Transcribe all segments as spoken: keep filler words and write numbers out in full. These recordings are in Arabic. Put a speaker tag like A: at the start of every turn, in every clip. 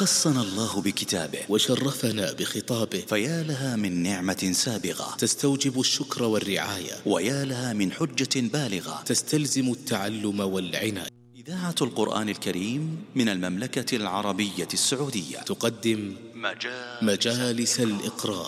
A: خصنا الله بكتابه
B: وشرفنا بخطابه،
A: فيا لها من نعمة سابغة
B: تستوجب الشكر والرعاية،
A: ويا لها من حجة بالغة
B: تستلزم التعلم والعناية.
A: إذاعة القرآن الكريم من المملكة العربية السعودية
B: تقدم
A: مجالس,
B: مجالس الإقراء.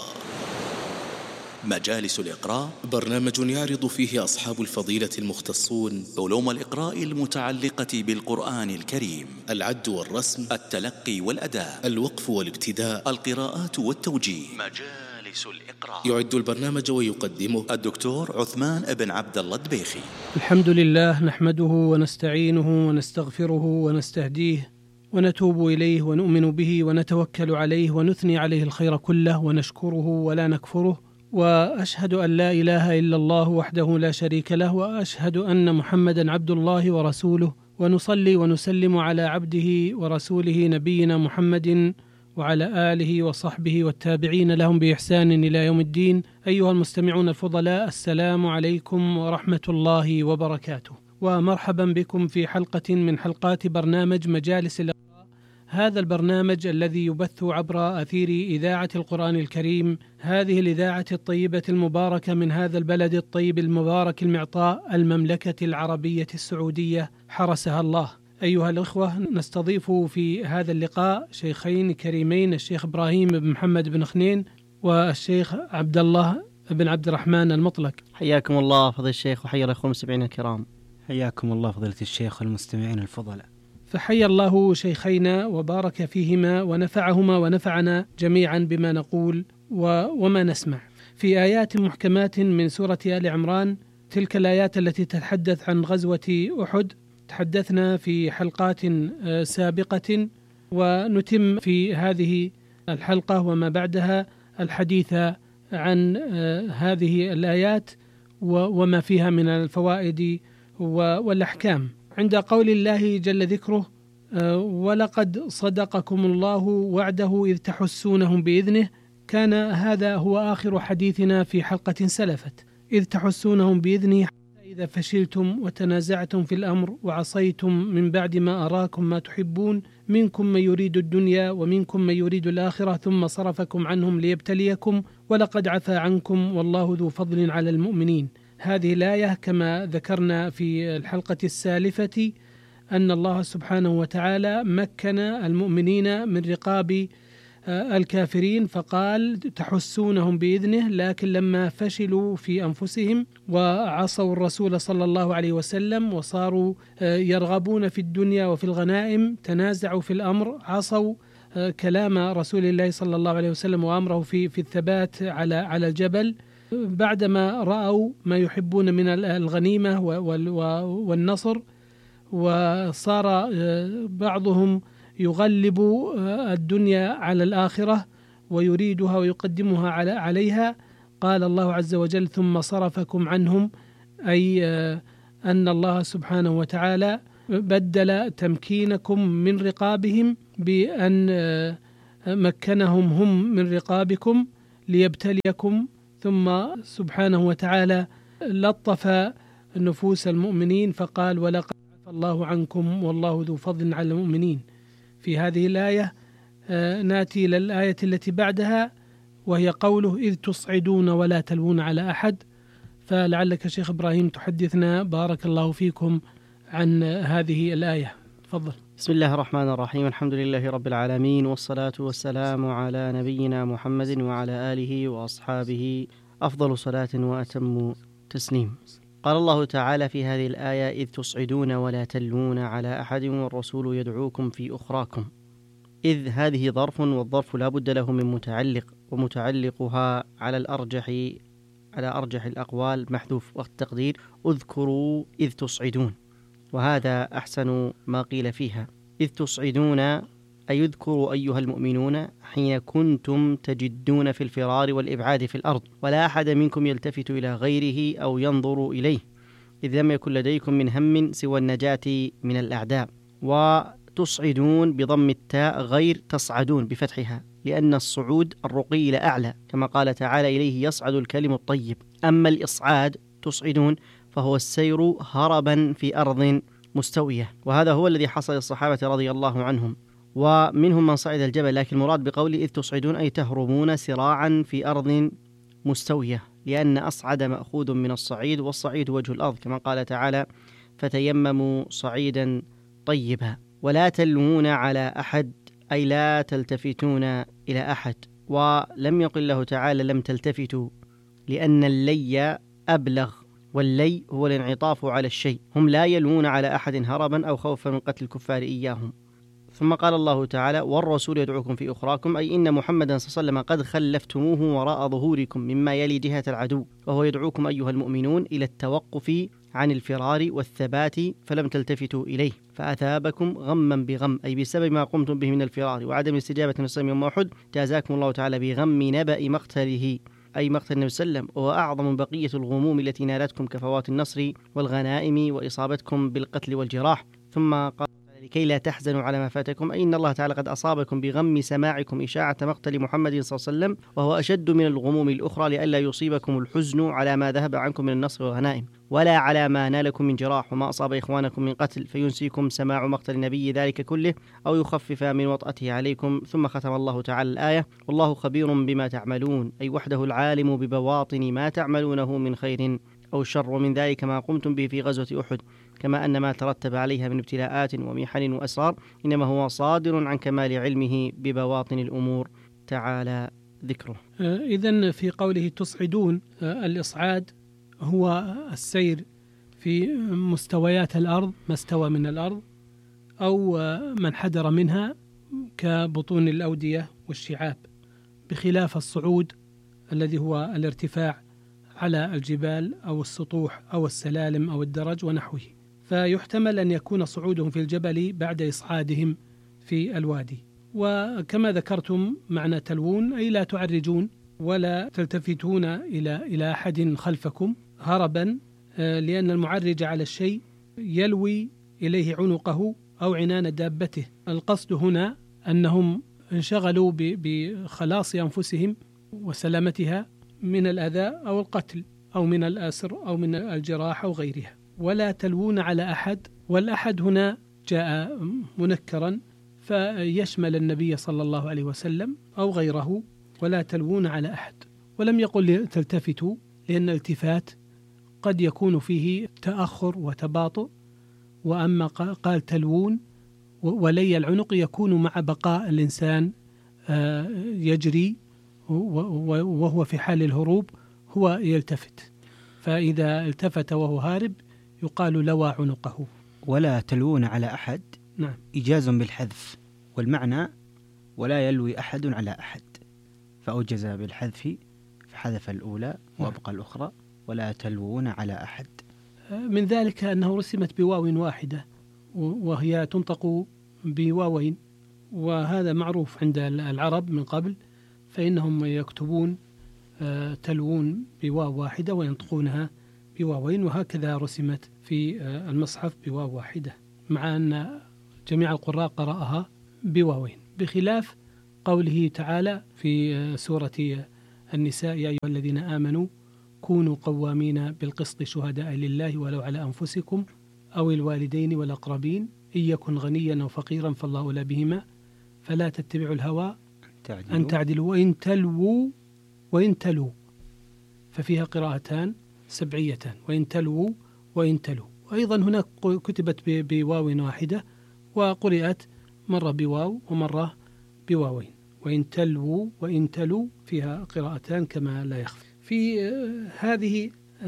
A: مجالس الإقراء
B: برنامج يعرض فيه أصحاب الفضيلة المختصون
A: علوم الإقراء المتعلقة بالقرآن الكريم:
B: العد والرسم،
A: التلقي والأداء،
B: الوقف والابتداء،
A: القراءات والتوجيه. مجالس الإقراء.
B: يعد البرنامج ويقدمه
A: الدكتور عثمان بن عبد الله الدبيخي.
C: الحمد لله، نحمده ونستعينه ونستغفره ونستهديه ونتوب إليه ونؤمن به ونتوكل عليه ونثني عليه الخير كله ونشكره ولا نكفره، وأشهد أن لا إله إلا الله وحده لا شريك له، وأشهد أن محمدا عبد الله ورسوله، ونصلي ونسلم على عبده ورسوله نبينا محمد وعلى آله وصحبه والتابعين لهم بإحسان إلى يوم الدين. أيها المستمعون الفضلاء، السلام عليكم ورحمة الله وبركاته، ومرحبا بكم في حلقة من حلقات برنامج مجالس الإقراء. هذا البرنامج الذي يبث عبر أثير إذاعة القرآن الكريم، هذه الإذاعة الطيبة المباركة من هذا البلد الطيب المبارك المعطاء، المملكة العربية السعودية حرسها الله. أيها الأخوة، نستضيف في هذا اللقاء شيخين كريمين، الشيخ إبراهيم بن محمد بن خنين والشيخ عبد الله بن عبد الرحمن المطلق.
D: حياكم الله فضيلة الشيخ، وحيا الأخوة المستمعين الكرام.
E: حياكم الله فضيلة الشيخ والمستمعين الفضلاء.
C: فحيا الله شيخينا وبارك فيهما ونفعهما ونفعنا جميعا بما نقول وما نسمع. في آيات محكمات من سورة آل عمران، تلك الآيات التي تتحدث عن غزوة أحد، تحدثنا في حلقات سابقة، ونتم في هذه الحلقة وما بعدها الحديث عن هذه الآيات وما فيها من الفوائد والأحكام. عند قول الله جل ذكره: ولقد صدقكم الله وعده إذ تحسونهم بإذنه. كان هذا هو آخر حديثنا في حلقة سلفت: إذ تحسونهم بإذنه إذا فشلتم وتنازعتم في الأمر وعصيتم من بعد ما أراكم ما تحبون منكم من يريد الدنيا ومنكم من يريد الآخرة ثم صرفكم عنهم ليبتليكم ولقد عفا عنكم والله ذو فضل على المؤمنين. هذه الآية كما ذكرنا في الحلقة السالفة أن الله سبحانه وتعالى مكن المؤمنين من رقاب الكافرين، فقال تحسونهم بإذنه، لكن لما فشلوا في أنفسهم وعصوا الرسول صلى الله عليه وسلم وصاروا يرغبون في الدنيا وفي الغنائم، تنازعوا في الأمر، عصوا كلام رسول الله صلى الله عليه وسلم وأمره في في الثبات على على الجبل، بعدما رأوا ما يحبون من الغنيمة والنصر، وصار بعضهم يغلب الدنيا على الآخرة ويريدها ويقدمها عليها. قال الله عز وجل: ثم صرفكم عنهم، أي أن الله سبحانه وتعالى بدل تمكينكم من رقابهم بأن مكنهم هم من رقابكم ليبتليكم. ثم سبحانه وتعالى لطف نفوس المؤمنين فقال: ولقد عفا الله عنكم والله ذو فضل على المؤمنين. في هذه الآية ناتي إلى الآية التي بعدها، وهي قوله: إذ تصعدون ولا تلوون على أحد. فلعلك شيخ إبراهيم تحدثنا بارك الله فيكم عن هذه الآية، تفضل.
D: بسم الله الرحمن الرحيم، الحمد لله رب العالمين، والصلاة والسلام على نبينا محمد وعلى آله وأصحابه أفضل صلاة وأتم تسليم. قال الله تعالى في هذه الآية: إذ تصعدون ولا تلوون على أحد والرسول يدعوكم في أخراكم. إذ هذه ظرف، والظرف لا بد له من متعلق، ومتعلقها على الأرجح على أرجح الأقوال محذوف، والتقدير اذكروا إذ تصعدون، وهذا أحسن ما قيل فيها. إذ تصعدون أي يذكروا أيها المؤمنون حين كنتم تجدون في الفرار والإبعاد في الأرض، ولا أحد منكم يلتفت إلى غيره أو ينظر إليه، إذ لم يكن لديكم من هم سوى النجاة من الأعداء. وتصعدون بضم التاء غير تصعدون بفتحها، لأن الصعود الرقي إلى أعلى، كما قال تعالى: إليه يصعد الكلم الطيب. أما الإصعاد تصعدون فهو السير هربا في أرض مستوية، وهذا هو الذي حصل للصحابة رضي الله عنهم. ومنهم من صعد الجبل، لكن المراد بقوله إذ تصعدون أي تهربون سراعا في أرض مستوية، لأن أصعد مأخوذ من الصعيد، والصعيد وجه الأرض، كما قال تعالى فتيمموا صعيدا طيبا. ولا تلوون على أحد أي لا تلتفتون إلى أحد. ولم يقل له تعالى لم تلتفتوا، لأن اللي أبلغ، واللي هو الانعطاف على الشيء. هم لا يلوون على أحد هربا أو خوفا من قتل الكفار إياهم. ثم قال الله تعالى والرسول يدعوكم في أخراكم، أي إن محمدا صلى الله عليه وسلم قد خلفتموه وراء ظهوركم مما يلي جهة العدو، وهو يدعوكم أيها المؤمنون إلى التوقف عن الفرار والثبات، فلم تلتفتوا إليه فأثابكم غما بغم، أي بسبب ما قمتم به من الفرار وعدم الاستجابة للصيام يوم أحد، جازاكم الله تعالى بغم نبأ مقتله، أي مقتل النبي صلى الله عليه وسلم، وهو أعظم بقية الغموم التي نالتكم كفوات النصر والغنائم وإصابتكم بالقتل والجراح. ثم قال لكي لا تحزنوا على ما فاتكم، أي إن الله تعالى قد أصابكم بغم سماعكم إشاعة مقتل محمد صلى الله عليه وسلم، وهو أشد من الغموم الأخرى، لئلا يصيبكم الحزن على ما ذهب عنكم من النصر والغنائم، ولا على ما نالكم من جراح وما أصاب إخوانكم من قتل، فينسيكم سماع مقتل النبي ذلك كله أو يخفف من وطأته عليكم. ثم ختم الله تعالى الآية والله خبير بما تعملون، أي وحده العالم ببواطن ما تعملونه من خير أو شر، ومن ذلك ما قمتم به في غزوة أحد، كما أن ما ترتب عليها من ابتلاءات ومحن وأسرار إنما هو صادر عن كمال علمه ببواطن الأمور تعالى ذكره.
C: إذن في قوله تصعدون، الإصعاد هو السير في مستويات الأرض، ما استوى من الأرض أو ما انحدر منها كبطون الأودية والشعاب، بخلاف الصعود الذي هو الارتفاع على الجبال أو السطوح أو السلالم أو الدرج ونحوه. فيحتمل أن يكون صعودهم في الجبل بعد إصعادهم في الوادي. وكما ذكرتم معنى تلوون أي لا تعرجون ولا تلتفتون إلى إلى أحد خلفكم هربا، لأن المعرج على الشيء يلوي إليه عنقه أو عنان دابته. القصد هنا أنهم انشغلوا بخلاص أنفسهم وسلامتها من الأذى أو القتل أو من الأسر أو من الجراح أو غيرها. ولا تلوون على أحد، والأحد هنا جاء منكرا فيشمل النبي صلى الله عليه وسلم أو غيره. ولا تلوون على أحد، ولم يقل تلتفتوا، لأن الالتفات قد يكون فيه تأخر وتباطؤ، وأما قال تلوون ولي العنق يكون مع بقاء الإنسان يجري وهو في حال الهروب هو يلتفت، فإذا التفت وهو هارب يقال لوى عنقه.
E: ولا تلوون على أحد،
C: نعم،
E: إيجاز بالحذف، والمعنى ولا يلوي أحد على أحد، فأوجز بالحذف فحذف الأولى وأبقى الأخرى، ولا تلوون على أحد.
C: من ذلك أنه رسمت بواو واحدة وهي تنطق بواوين، وهذا معروف عند العرب من قبل، فإنهم يكتبون تلوون بواو واحدة وينطقونها بواوين، وهكذا رسمت في المصحف بواو واحدة، مع أن جميع القراء قرأها بواوين، بخلاف قوله تعالى في سورة النساء يا أيها الذين آمنوا كونوا قوامين بالقسط شهداء لله ولو على أنفسكم أو الوالدين والأقربين إن يكن غنيا أو فقيرا فالله أولى بهما فلا تتبعوا الهوى تعدلوا. أن تعدلوا وإن تلووا وإن تلوا، ففيها قراءتان سبعيتان، وإن تلووا وإن تلوا. وأيضا هناك كتبت بواو واحدة وقرئت مرة بواو ومرة بواوين، وإن تلووا وإن تلوا فيها قراءتان كما لا يخفى. في هذه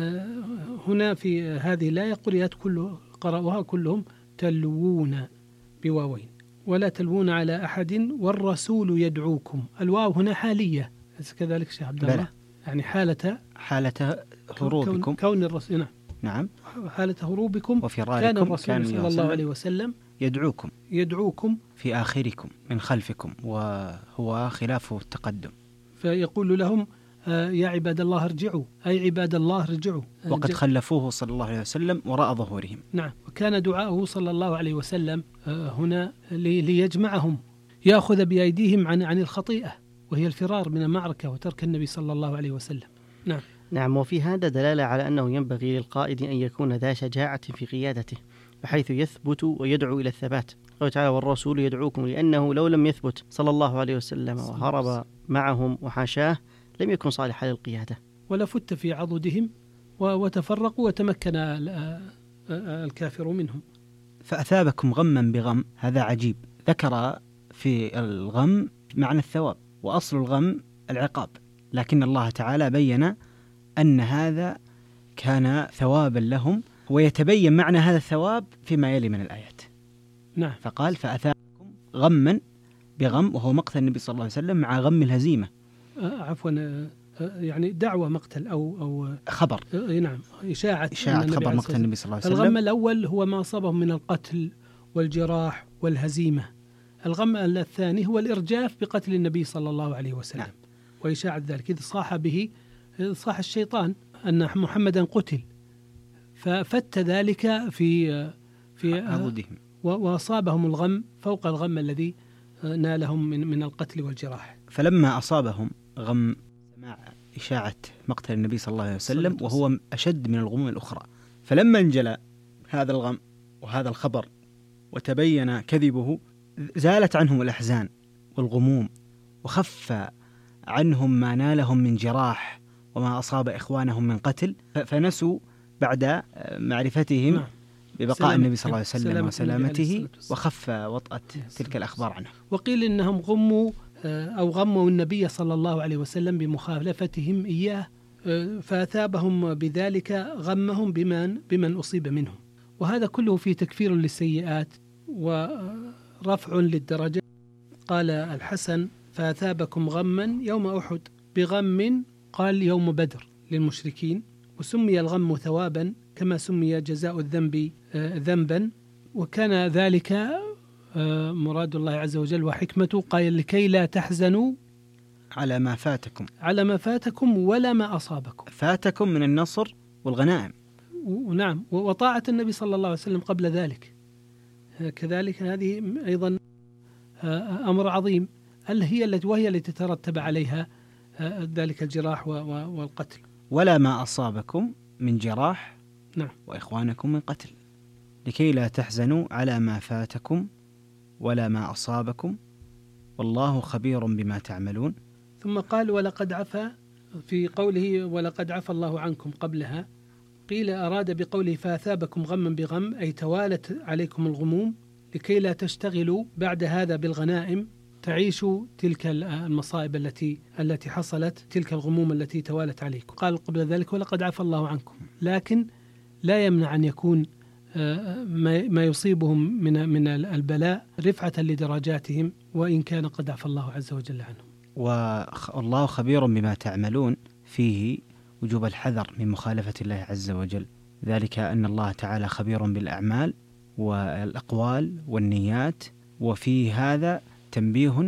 C: هنا في هذه الآية قرئت كل قرأوها كلهم تلوون بواوين. ولا تلوون على أحد والرسول يدعوكم، الواو هنا حالية كذلك شيخ عبد الله، يعني حالة
E: حالة هروبكم،
C: كون, كون الرسول نعم
E: نعم
C: حالة هروبكم
E: وفراركم،
C: كان الرسول صلى الله عليه وسلم
E: يدعوكم
C: يدعوكم
E: في آخركم من خلفكم، وهو خلاف التقدم،
C: فيقول لهم آه يا عباد الله ارجعوا، أي عباد الله ارجعوا،
E: وقد خلفوه صلى الله عليه وسلم وراء ظهورهم.
C: نعم، وكان دعاؤه صلى الله عليه وسلم آه هنا ليجمعهم، يأخذ بأيديهم عن عن الخطيئة وهي الفرار من المعركة وترك النبي صلى الله عليه وسلم. نعم
D: نعم. وفي هذا دلالة على أنه ينبغي للقائد أن يكون ذا شجاعة في قيادته، بحيث يثبت ويدعو إلى الثبات. قال تعالى والرسول يدعوكم، لأنه لو لم يثبت صلى الله عليه وسلم وهرب معهم وحاشاه لم يكن صالحا للقيادة،
C: ولفت في عضدهم وتفرقوا وتمكن الكافر منهم.
E: فأثابكم غما بغم، هذا عجيب. ذكر في الغم معنى الثواب، وأصل الغم العقاب، لكن الله تعالى بين أن هذا كان ثوابا لهم، ويتبين معنى هذا الثواب فيما يلي من الآيات.
C: نعم.
E: فقال فأثابكم غما بغم، وهو مقتل النبي صلى الله عليه وسلم مع غم الهزيمة.
C: آه عفوا آه يعني دعوة مقتل أو أو
E: خبر
C: آه نعم إشاعة
E: إشاعة خبر مقتل النبي صلى الله عليه وسلم.
C: الغم الأول هو ما أصابهم من القتل والجراح والهزيمة. الغم الثاني هو الإرجاف بقتل النبي صلى الله عليه وسلم. نعم. وإشاعة ذلك إذ صاح به صاح الشيطان أن محمدا قتل، ففت ذلك في في
E: عضدهم
C: وأصابهم الغم فوق الغم الذي نالهم من من القتل والجراح.
E: فلما أصابهم غم سماع إشاعة مقتل النبي صلى الله عليه وسلم، وهو أشد من الغموم الأخرى، فلما انجلى هذا الغم وهذا الخبر وتبين كذبه زالت عنهم الأحزان والغموم، وخف عنهم ما نالهم من جراح وما أصاب إخوانهم من قتل، فنسوا بعد معرفتهم ببقاء النبي صلى الله عليه وسلم وسلامته، وخف وطأة تلك الأخبار عنه.
C: وقيل إنهم غموا أو غموا النبي صلى الله عليه وسلم بمخالفتهم إياه، فأثابهم بذلك غمهم بمن بمن أصيب منهم، وهذا كله في تكفير للسيئات ورفع للدرجة. قال الحسن فأثابكم غما يوم أحد بغم، قال يوم بدر للمشركين، وسمي الغم ثوابا كما سمي جزاء الذنب ذنبا، وكان ذلك مراد الله عز وجل وحكمته. قال لكي لا تحزنوا
E: على ما فاتكم
C: على ما فاتكم ولا ما أصابكم.
E: فاتكم من النصر والغنائم،
C: ونعم، وطاعة النبي صلى الله عليه وسلم قبل ذلك كذلك، هذه أيضا أمر عظيم، هي التي وهي التي ترتب عليها ذلك الجراح والقتل.
E: ولا ما أصابكم من جراح
C: نعم.
E: وإخوانكم من قتل، لكي لا تحزنوا على ما فاتكم ولا ما أصابكم والله خبير بما تعملون.
C: ثم قال ولقد عفا في قوله ولقد عفا الله عنكم قبلها، قيل أراد بقوله فأثابكم غما بغم، أي توالت عليكم الغموم لكي لا تشتغلوا بعد هذا بالغنائم، تعيشوا تلك المصائب التي التي حصلت، تلك الغموم التي توالت عليكم. قال قبل ذلك ولقد عفا الله عنكم، لكن لا يمنع أن يكون ما يصيبهم من من البلاء رفعة لدرجاتهم، وإن كان قد عفا الله عز وجل عنهم.
E: والله خبير بما تعملون فيه وجوب الحذر من مخالفة الله عز وجل، ذلك أن الله تعالى خبير بالأعمال والأقوال والنيات، وفي هذا تنبيه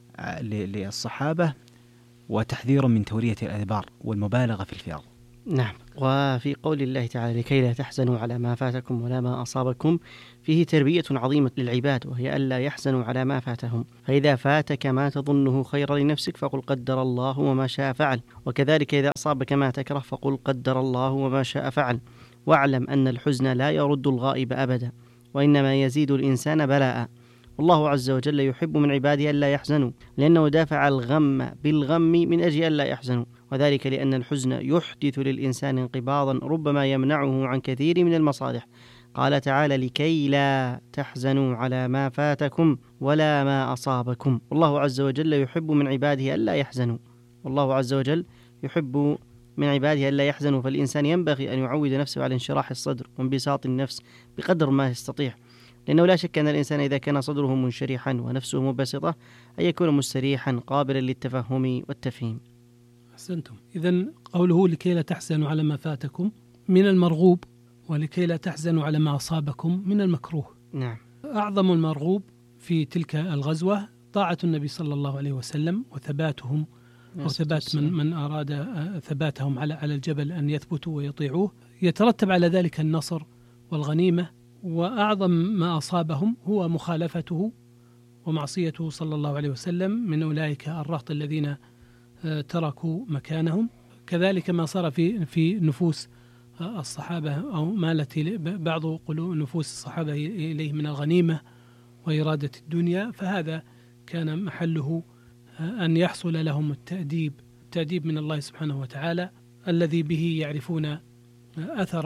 E: للصحابة وتحذير من تورية الأدبار والمبالغة في الفعل.
D: نعم. وفي قول الله تعالى لكي لا تحزنوا على ما فاتكم ولا ما أصابكم فيه تربية عظيمة للعباد، وهي ألا يحزنوا على ما فاتهم، فإذا فاتك ما تظنه خيرا لنفسك فقل قدر الله وما شاء فعل، وكذلك إذا أصابك ما تكره فقل قدر الله وما شاء فعل، واعلم أن الحزن لا يرد الغائب أبدا، وإنما يزيد الإنسان بلاء. والله عز وجل يحب من عباده ألا يحزنوا، لأنه دافع الغم بالغم من أجل ألا يحزنوا، وذلك لأن الحزن يحدث للإنسان انقباضا ربما يمنعه عن كثير من المصالح. قال تعالى لكي لا تحزنوا على ما فاتكم ولا ما أصابكم. والله عز وجل يحب من عباده ألا يحزنوا، والله عز وجل يحب من عباده ألا يحزنوا، فالإنسان ينبغي أن يعود نفسه على انشراح الصدر وانبساط النفس بقدر ما يستطيع، لأنه لا شك أن الإنسان إذا كان صدره منشرحا ونفسه مبسطة أن يكون مستريحا قابلا للتفهم والتفهيم.
C: أحسنتم. إذن قوله لكي لا تحزنوا على ما فاتكم من المرغوب، ولكي لا تحزنوا على ما أصابكم من المكروه.
D: نعم.
C: أعظم المرغوب في تلك الغزوة طاعة النبي صلى الله عليه وسلم وثباتهم، أو ثبات من, من أراد ثباتهم على على الجبل أن يثبتوا ويطيعوه، يترتب على ذلك النصر والغنيمة. وأعظم ما أصابهم هو مخالفته ومعصيته صلى الله عليه وسلم من أولئك الرهط الذين تركوا مكانهم. كذلك ما صار في في نفوس الصحابة أو مالت بعض قلوب نفوس الصحابة إليه من الغنيمة وإرادة الدنيا، فهذا كان محله أن يحصل لهم التأديب التأديب من الله سبحانه وتعالى الذي به يعرفون أثر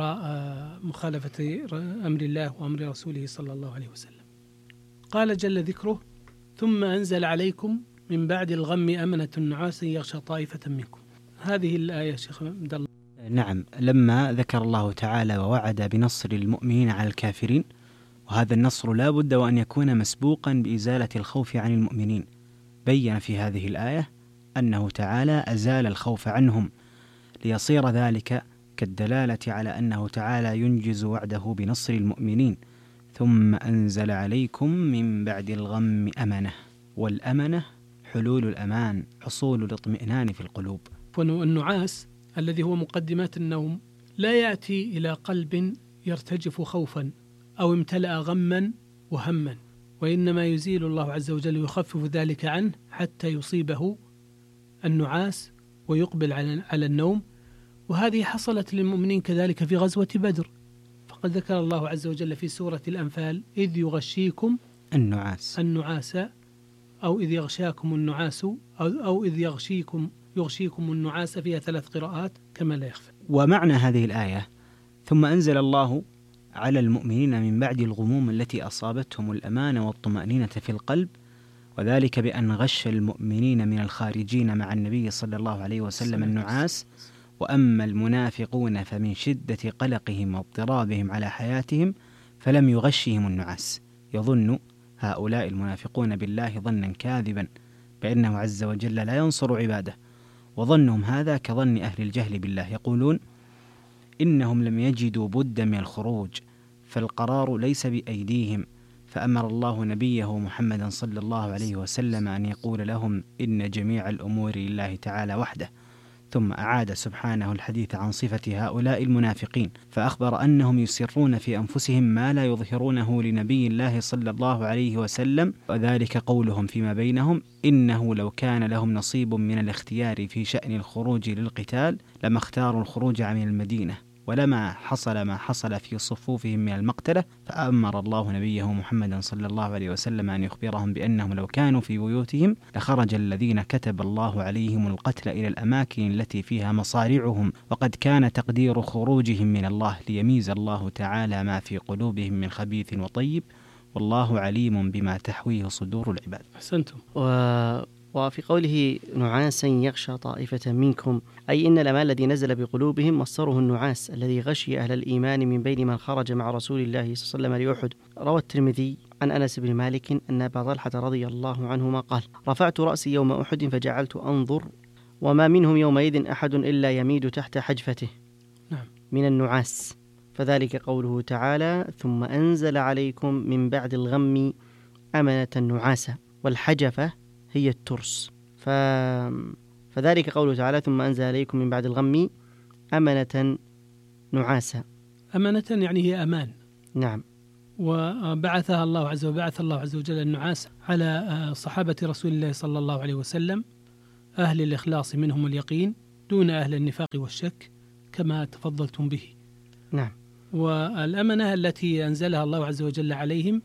C: مخالفة أمر الله وأمر رسوله صلى الله عليه وسلم. قال جل ذكره: ثم أنزل عليكم من بعد الغم أمنة نعاسا يغشى طائفة منكم. هذه الآية شيخ عبد الله.
E: نعم، لما ذكر الله تعالى ووعد بنصر المؤمنين على الكافرين، وهذا النصر لا بد وأن يكون مسبوقا بإزالة الخوف عن المؤمنين، بيّن في هذه الآية أنه تعالى أزال الخوف عنهم ليصير ذلك كالدلالة على أنه تعالى ينجز وعده بنصر المؤمنين. ثم أنزل عليكم من بعد الغم أمنة، والأمنة حلول الأمان، حصول الاطمئنان في القلوب.
C: والنعاس الذي هو مقدمات النوم لا يأتي إلى قلب يرتجف خوفا أو امتلأ غما وهما، وإنما يزيل الله عز وجل ويخفف ذلك عنه حتى يصيبه النعاس ويقبل على النوم. وهذه حصلت للمؤمنين كذلك في غزوة بدر، فقد ذكر الله عز وجل في سورة الأنفال: إذ يغشيكم
E: النعاس
C: النعاس أو إذ يغشاكم النعاس أو, أو إذ يغشيكم يغشيكم النعاس، فيها ثلاث قراءات كما لا يخفى.
E: ومعنى هذه الآية: ثم أنزل الله على المؤمنين من بعد الغموم التي أصابتهم الأمان والطمأنينة في القلب، وذلك بأن غش المؤمنين من الخارجين مع النبي صلى الله عليه وسلم النعاس. وأما المنافقون فمن شدة قلقهم واضطرابهم على حياتهم فلم يغشهم النعاس. يظن هؤلاء المنافقون بالله ظنا كاذبا بأنه عز وجل لا ينصر عباده، وظنهم هذا كظن أهل الجهل بالله، يقولون إنهم لم يجدوا بد من الخروج، فالقرار ليس بأيديهم، فأمر الله نبيه محمدا صلى الله عليه وسلم أن يقول لهم إن جميع الأمور لله تعالى وحده. ثم أعاد سبحانه الحديث عن صفة هؤلاء المنافقين، فأخبر أنهم يسرون في أنفسهم ما لا يظهرونه لنبي الله صلى الله عليه وسلم، وذلك قولهم فيما بينهم: إنه لو كان لهم نصيب من الاختيار في شأن الخروج للقتال لما اختاروا الخروج عن المدينة، ولما حصل ما حصل في صفوفهم من المقتلة. فأمر الله نبيه محمدا صلى الله عليه وسلم أن يخبرهم بأنهم لو كانوا في بيوتهم لخرج الذين كتب الله عليهم القتل إلى الأماكن التي فيها مصارعهم، وقد كان تقدير خروجهم من الله ليميز الله تعالى ما في قلوبهم من خبيث وطيب، والله عليم بما تحويه صدور العباد.
C: أحسنتم.
D: و... وفي قوله نعاسا يغشى طائفة منكم، أي إن الأمان الذي نزل بقلوبهم مصدره النعاس الذي غشي أهل الإيمان من بين من خرج مع رسول الله صلى الله عليه وسلم لأحد. روى الترمذي عن أنس بن مالك أن أبا طلحة رضي الله عنهما قال: رفعت رأسي يوم أحد فجعلت أنظر وما منهم يومئذ أحد إلا يميد تحت حجفته
C: نعم. من
D: النعاس، فذلك قوله تعالى: ثم أنزل عليكم من بعد الغم أمنة نعاسا، والحجفة هي الترس. ف... فذلك قوله تعالى: ثم أنزل عليكم من بعد الغم أمنة نعاسا.
C: أمنة يعني هي أمان.
D: نعم.
C: وبعثها الله عز وجل بعث الله عز وجل النعاس على صحابة رسول الله صلى الله عليه وسلم، أهل الإخلاص منهم اليقين دون أهل النفاق والشك كما تفضلتم به.
D: نعم.
C: والأمنة التي أنزلها الله عز وجل عليهم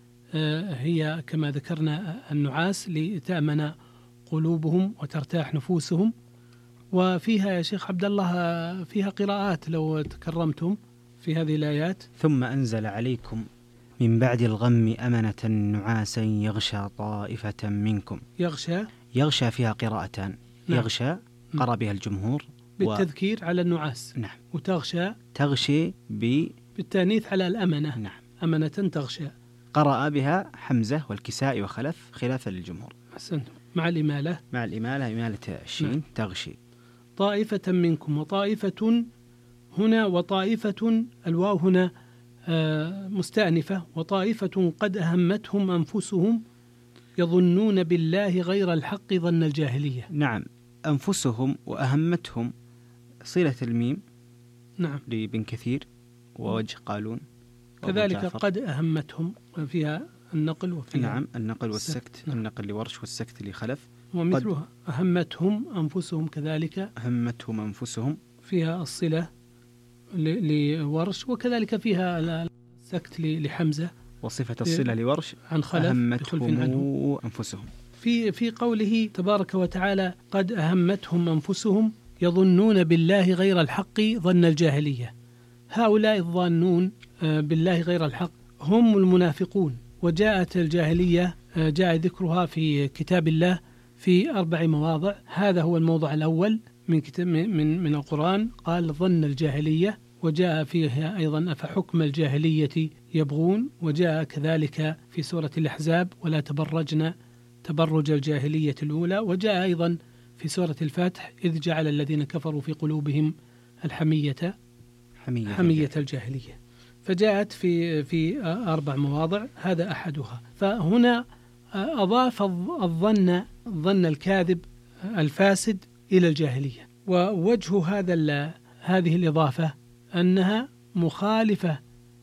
C: هي كما ذكرنا النعاس لتأمن قلوبهم وترتاح نفوسهم. وفيها يا شيخ عبد الله فيها قراءات لو تكرمتم في هذه الآيات:
E: ثم أنزل عليكم من بعد الغم أمنة نعاسا يغشى طائفة منكم.
C: يغشى
E: يغشى فيها قراءتان.
C: نعم.
E: يغشى قرأ بها الجمهور
C: بالتذكير و... على النعاس.
E: نعم.
C: وتغشى
E: تغشي ب...
C: بالتانيث على الأمنة.
E: نعم.
C: أمنة تغشى.
E: قرأ بها حمزة والكسائي وخلف خلافا للجمهور.
C: أحسنتم. مع الإمالة
E: مع الإمالة إمالة الشين. نعم. تغشي.
C: طائفة منكم، وطائفة هنا وطائفة الواو هنا مستأنفة، وطائفة قد أهمتهم أنفسهم يظنون بالله غير الحق ظن الجاهلية.
E: نعم. أنفسهم وأهمتهم صلة الميم.
C: نعم.
E: لابن كثير ووجه قالون.
C: كذلك قد أهمتهم فيها النقل وفيها
E: نعم النقل والسكت.
C: نعم.
E: النقل لورش والسكت لخلف.
C: ومثلها أهمتهم أنفسهم كذلك
E: أهمتهم أنفسهم
C: فيها الصلة لورش، وكذلك فيها السكت لحمزة،
E: وصفة الصلة لورش
C: عن خلف
E: أهمتهم أنفسهم.
C: في في قوله تبارك وتعالى قد أهمتهم أنفسهم يظنون بالله غير الحق ظن الجاهلية. هؤلاء الظانون بالله غير الحق هم المنافقون، وجاءت الجاهلية جاء ذكرها في كتاب الله في أربع مواضع. هذا هو الموضع الأول من كتاب من من القرآن، قال ظن الجاهلية، وجاء فيها أيضا أفحكم الجاهلية يبغون، وجاء كذلك في سورة الأحزاب ولا تبرجن تبرج الجاهلية الأولى، وجاء أيضا في سورة الفتح إذ جعل الذين كفروا في قلوبهم الحمية حمية, حمية الجاهلية. فجاءت في في أربع مواضع، هذا أحدها. فهنا أضاف الظن الظن الكاذب الفاسد إلى الجاهلية، ووجه هذا هذه الإضافة أنها مخالفة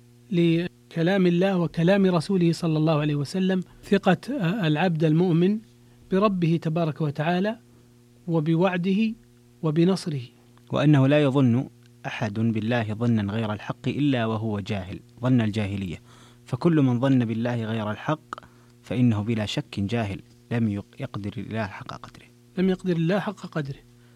C: لكلام الله وكلام رسوله صلى الله عليه وسلم، ثقة العبد المؤمن بربه تبارك وتعالى وبوعده وبنصره،
E: وأنه لا يظن أحد بالله ظنا غير الحق إلا وهو جاهل، ظن الجاهلية. فكل من ظن بالله غير الحق فإنه بلا شك جاهل، لم يقدر الله حق قدره
C: لم يقدر الله حق قدره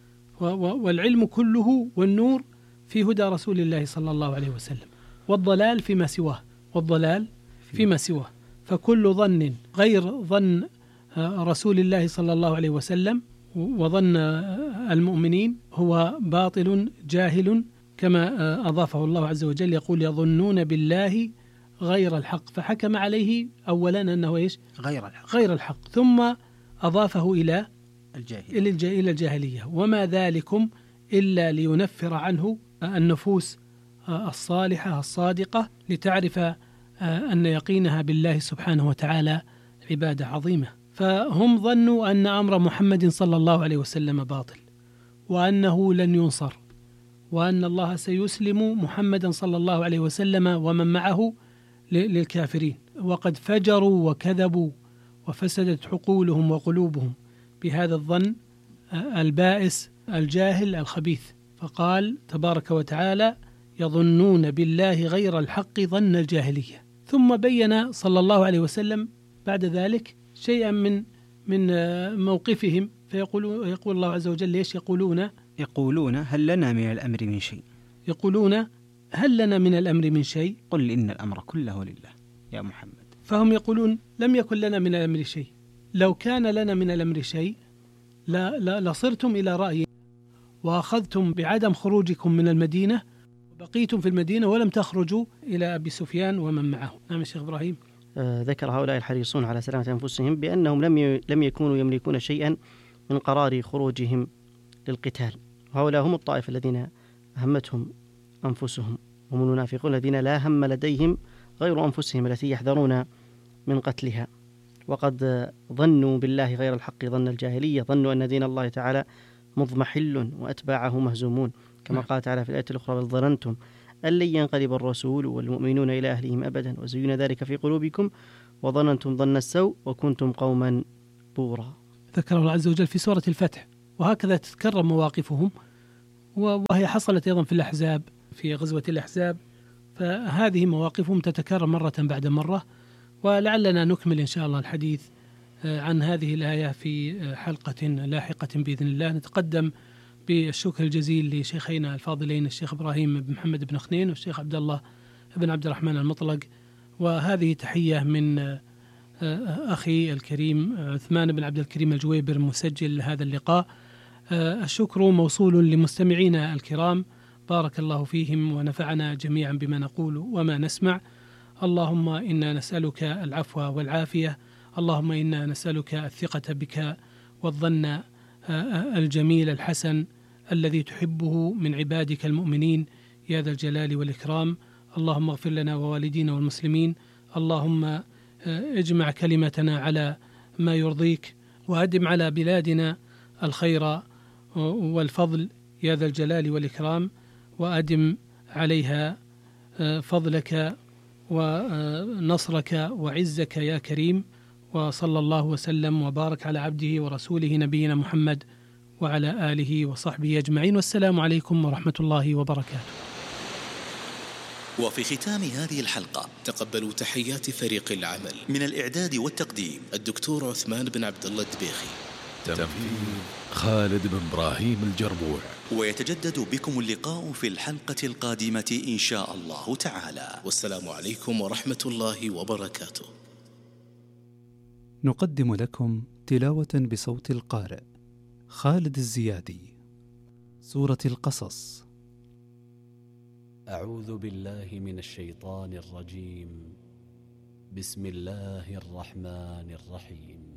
C: والعلم كله والنور في هدى رسول الله صلى الله عليه وسلم، والضلال فيما سواه والضلال فيما سواه. فكل ظن غير ظن رسول الله صلى الله عليه وسلم وظن المؤمنين هو باطل جاهل، كما أضافه الله عز وجل، يقول يظنون بالله غير الحق، فحكم عليه أولا أنه إيش؟
E: غير الحق
C: غير الحق، ثم أضافه إلى
E: الجاهلية
C: إلى الجاهلية. وما ذلكم إلا لينفر عنه النفوس الصالحة الصادقة، لتعرف أن يقينها بالله سبحانه وتعالى عبادة عظيمة. فهم ظنوا أن أمر محمد صلى الله عليه وسلم باطل، وأنه لن ينصر، وأن الله سيسلم محمدا صلى الله عليه وسلم ومن معه للكافرين، وقد فجروا وكذبوا وفسدت عقولهم وقلوبهم بهذا الظن البائس الجاهل الخبيث. فقال تبارك وتعالى يظنون بالله غير الحق ظن الجاهلية، ثم بين صلى الله عليه وسلم بعد ذلك شيئا من من موقفهم، فيقول يقول الله عز وجل ليش يقولون
E: يقولون هل لنا من الأمر من شيء
C: يقولون هل لنا من الأمر من شيء
E: قل إن الأمر كله لله يا محمد.
C: فهم يقولون لم يكن لنا من الأمر شيء، لو كان لنا من الأمر شيء لا لا لصرتم إلى رأي وأخذتم بعدم خروجكم من المدينة وبقيتم في المدينة ولم تخرجوا إلى أبي سفيان ومن معه. نعم الشيخ إبراهيم.
D: آه ذكر هؤلاء الحريصون على سلامة أنفسهم بأنهم لم لم يكونوا يملكون شيئا من قرار خروجهم للقتال، وهؤلاء هم الطائفة الذين أهمتهم أنفسهم، هم المنافقون الذين لا هم لديهم غير أنفسهم التي يحذرون من قتلها. وقد ظنوا بالله غير الحق ظن الجاهلية، ظنوا أن دين الله تعالى مضمحل وأتباعه مهزومون، كما قال تعالى في الآية الأخرى بل ظننتم أن لن ينقلب الرسول والمؤمنون إلى أهلهم أبدا وزين ذلك في قلوبكم وظننتم ظن السوء وكنتم قوما بورا.
C: ذكر الله عز وجل في سورة الفتح، وهكذا تتكرر مواقفهم، وهي حصلت أيضا في الأحزاب، في غزوة الأحزاب، فهذه مواقفهم تتكرر مرة بعد مرة. ولعلنا نكمل إن شاء الله الحديث عن هذه الآية في حلقة لاحقة بإذن الله. نتقدم بالشكر الجزيل لشيخينا الفاضلين الشيخ إبراهيم بن محمد بن خنين والشيخ عبد الله بن عبد الرحمن المطلق، وهذه تحية من أخي الكريم عثمان بن عبد الكريم الجويبر مسجل هذا اللقاء. الشكر موصول لمستمعينا الكرام، بارك الله فيهم ونفعنا جميعا بما نقول وما نسمع. اللهم إنا نسألك العفو والعافية، اللهم إنا نسألك الثقة بك والظن الجميل الحسن الذي تحبه من عبادك المؤمنين يا ذا الجلال والإكرام. اللهم اغفر لنا ووالدينا والمسلمين، اللهم اجمع كلمتنا على ما يرضيك، وأدم على بلادنا الخير والفضل يا ذا الجلال والإكرام، وأدم عليها فضلك ونصرك وعزك يا كريم. وصلى الله وسلم وبارك على عبده ورسوله نبينا محمد وعلى آله وصحبه أجمعين، والسلام عليكم ورحمة الله وبركاته.
A: وفي ختام هذه الحلقة
B: تقبلوا تحيات فريق العمل.
A: من الإعداد والتقديم
B: الدكتور عثمان بن عبد الله الدبيخي،
F: تنفيذ خالد بن إبراهيم الجربوع.
A: ويتجدد بكم اللقاء في الحلقة القادمة إن شاء الله تعالى.
B: والسلام عليكم ورحمة الله وبركاته.
G: نقدم لكم تلاوة بصوت القارئ خالد الزيادي، سورة القصص.
H: أعوذ بالله من الشيطان الرجيم. بسم الله الرحمن الرحيم.